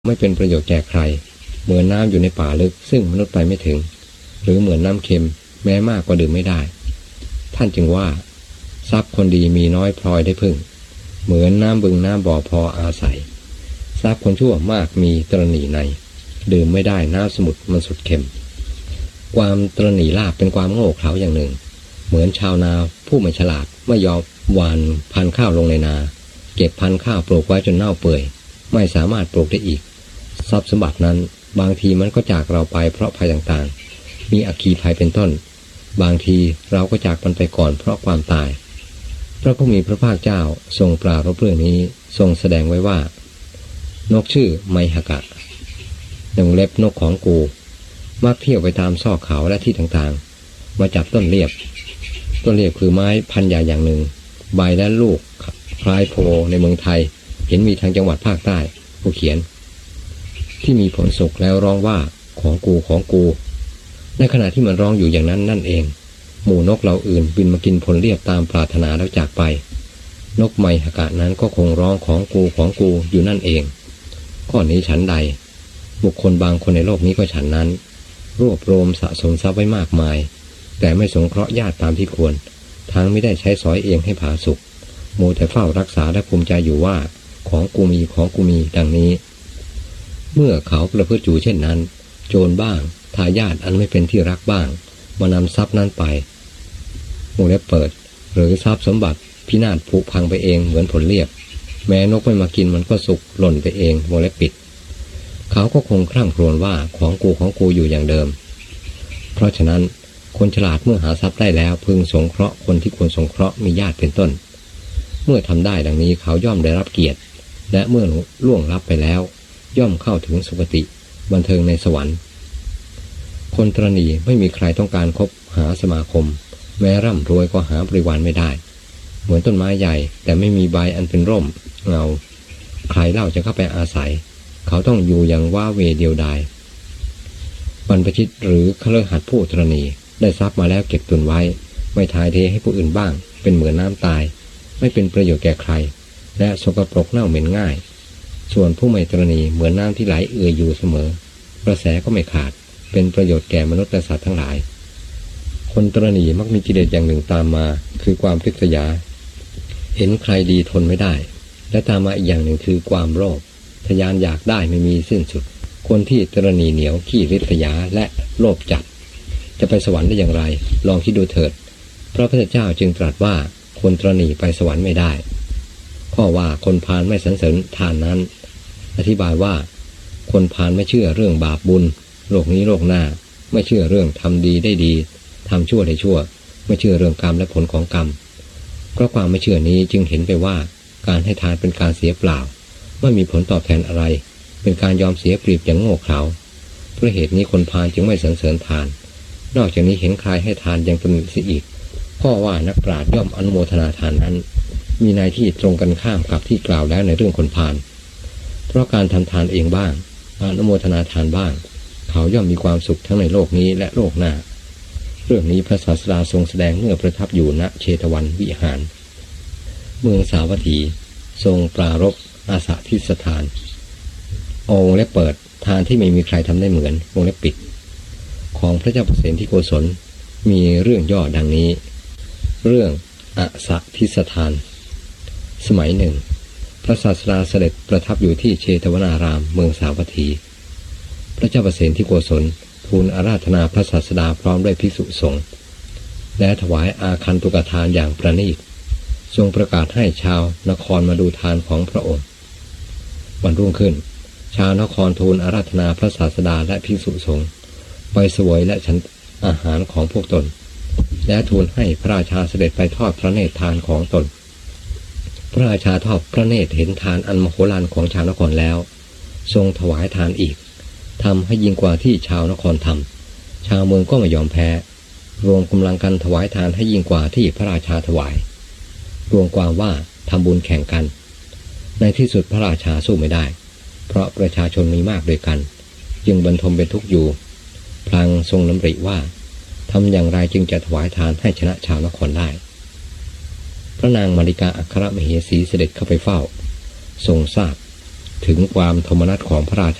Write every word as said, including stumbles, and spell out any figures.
ไม่เป็นประโยชน์แก่ใครเหมือนน้ำอยู่ในป่าลึกซึ่งมนุษย์ไปไม่ถึงหรือเหมือนน้ำเค็มแม้มากก็ดื่มไม่ได้ท่านจึงว่าทรัพย์คนดีมีน้อยพลอยได้พึ่งเหมือนน้ำบึงน้ำบ่อพออาศัยทรัพย์คนชั่วมากมีตรณีในดื่มไม่ได้น้ำสมุทรมันสุดเค็มความตรณีลาภเป็นความโง่เขลาอย่างหนึ่งเหมือนชาวนาผู้ไม่ฉลาดไม่ยอมหว่านพันธุ์ข้าวลงในนาเก็บพันธุ์ข้าวปลูกไว้จนเน่าเปื่อยไม่สามารถปลูกได้อีกทรัพย์สมบัตินั้นบางทีมันก็จากเราไปเพราะภัยต่างๆมีอัคคีภัยเป็นต้นบางทีเราก็จากมันไปก่อนเพราะความตายพระผู้มีพระภาคเจ้าทรงปรารภเรื่องนี้ทรงแสดงไว้ว่านกชื่อไมหกะหนึ่งเล็บนกของกูมักเที่ยวไปตามซอกเขาและที่ต่างๆมาจับต้นเลียบต้นเลียบคือไม้พันธุ์ใหญ่อย่างหนึ่งใบและลูกคล้ายโพในเมืองไทยเห็นมีทางจังหวัดภาคใต้ผู้เขียนที่มีผลสุกแล้วร้องว่าของกูของกูในขณะที่มันร้องอยู่อย่างนั้นนั่นเองหมู่นกเหล่าอื่นบินมากินผลเลียบตามปรารถนาแล้วจากไปนกไมหกะนั้นก็คงร้องของกูของกูอยู่นั่นเองข้อนี้ฉันใดบุคคลบางคนในโลกนี้ก็ฉันนั้นรวบรวมสะสมทรัพย์ไว้มากมายแต่ไม่สงเคราะห์ญาติตามที่ควรทั้งไม่ได้ใช้สอยเองให้ผาสุกมัวแต่เฝ้ารักษาและภูมิใจอยู่ว่าของกูมีของกูมีดังนี้เมื่อเขาประพฤติอยู่เช่นนั้นโจรบ้างทายาทอันไม่เป็นที่รักบ้างมานำทรัพย์นั้นไปวงเล็บเปิดหรือทรัพย์สมบัติพินาศผุพังไปเองเหมือนผลเลียบแม้นกไม่มากินมันก็สุกหล่นไปเองวงเล็บปิดเขาก็คงคร่ำครวญว่าของกูของกูอยู่อย่างเดิมเพราะฉะนั้นคนฉลาดเมื่อหาทรัพย์ได้แล้วพึงสงเคราะห์คนที่ควรสงเคราะห์มีญาติเป็นต้นเมื่อทำได้ดังนี้เขาย่อมได้รับเกียรติและเมื่อล่วงลับไปแล้วย่อมเข้าถึงสุคติบันเทิงในสวรรค์คนตรณีไม่มีใครต้องการคบหาสมาคมแม้ร่ำรวยก็หาบริวารไม่ได้เหมือนต้นไม้ใหญ่แต่ไม่มีใบอันเป็นร่มเงาใครเล่าจะเข้าไปอาศัยเขาต้องอยู่อย่างว้าเวเดียวดายบรรพชิตหรือคฤหัสถ์ผู้ตรณีได้ทรัพย์มาแล้วเก็บตุนไว้ไม่ทายเทให้ผู้อื่นบ้างเป็นเหมือนน้ำตายไม่เป็นประโยชน์แก่ใครและสกปรกเน่าเหม็นง่ายส่วนผู้ไม่ตรณีเหมือนน้ำที่ไหลเอื่อยอยู่เสมอกระแสก็ไม่ขาดเป็นประโยชน์แก่มนุษย์และสัตว์ทั้งหลายคนตรณีมักมีกิเลสอย่างหนึ่งตามมาคือความริษยาเห็นใครดีทนไม่ได้และตามมาอีกอย่างหนึ่งคือความโลภทะยานอยากได้ไม่มีสิ้นสุดคนที่ตรณีเหนียวขี้ริษยาและโลภจัดจะไปสวรรค์ได้อย่างไรลองคิดดูเถิดพระพุทธเจ้าจึงตรัสว่าคนตรณีไปสวรรค์ไม่ได้ข้อว่าคนพาลไม่สรรเสริญทานนั้นอธิบายว่าคนพาลไม่เชื่อเรื่องบาปบุญโลกนี้โลกหน้าไม่เชื่อเรื่องทำดีได้ดีทำชั่วได้ชั่วไม่เชื่อเรื่องกรรมและผลของกรรมเพราะความไม่เชื่อนี้จึงเห็นไปว่าการให้ทานเป็นการเสียเปล่าไม่มีผลตอบแทนอะไรเป็นการยอมเสียเปรียบอย่างโง่เขลาเพราะเหตุนี้คนพาลจึงไม่สรรเสริญทานนอกจากนี้เห็นใครให้ทานยังตำหนิเสียอีกข้อว่านักปราชญ์ย่อมอนุโมทนาทานนั้นมีในที่ตรงกันข้ามกับที่กล่าวแล้วในเรื่องคนพาลเพราะการทำทานเองบ้างอนุโมทนาทานบ้างเขาย่อมมีความสุขทั้งในโลกนี้และโลกหน้าเรื่องนี้พระศาสดาทรงแสดงเมื่อประทับอยู่ณเชตวันวิหารเมืองสาวัตถีทรงปรารภอาสาทิสถานองค์และเปิดทานที่ไม่มีใครทำได้เหมือนวงเล็บปิดของพระเจ้าเปรตที่โกศลมีเรื่องย่อดังนี้เรื่องอาสาทิสถานสมัยหนึ่งพระศาสดาเสด็จประทับอยู่ที่เชตวนารามเมืองสาวัตถีพระเจ้าเปรตที่โกศลทูลอาราธนาพระศาสดาพร้อมด้วยภิกษุสงฆ์และถวายอาคันตุกทานอย่างประณีตทรงประกาศให้ชาวนครมาดูทานของพระองค์วันรุ่งขึ้นชาวนครทูลอาราธนาพระศาสดาและภิกษุสงฆ์ไปเสวยและฉันอาหารของพวกตนและทูลให้พระราชาเสด็จไปทอดพระเนตรทานของตนพระราชาทอดพระเนตรเห็นทานอันมโหฬารของชาวนครแล้วทรงถวายทานอีกทำให้ยิ่งกว่าที่ชาวนครทำชาวเมืองก็ไม่ยอมแพ้รวมกำลังกันถวายทานให้ยิ่งกว่าที่พระราชาถวายรวมความว่าทำบุญแข่งกันในที่สุดพระราชาสู้ไม่ได้เพราะประชาชนมีมากด้วยกันจึงบรรทมเป็นทุกข์อยู่พลางทรงดำริว่าทำอย่างไรจึงจะถวายทานให้ชนะชาวนครได้พระนางมาริกาอัครมเหสีเสด็จเข้าไปเฝ้าทรงทราบถึงความโทมนัสของพระราชา